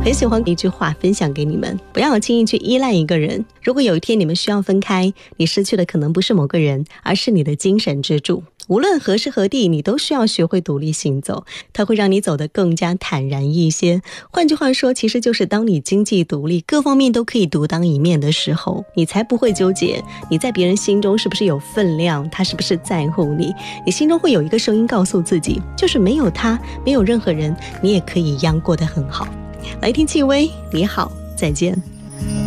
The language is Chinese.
很喜欢一句话分享给你们，不要轻易去依赖一个人。如果有一天你们需要分开，你失去的可能不是某个人，而是你的精神支柱。无论何时何地，你都需要学会独立行走，它会让你走得更加坦然一些。换句话说，其实就是当你经济独立，各方面都可以独当一面的时候，你才不会纠结你在别人心中是不是有分量，他是不是在乎你。你心中会有一个声音告诉自己，就是没有他，没有任何人，你也可以一样过得很好。来听戚薇，你好，再见。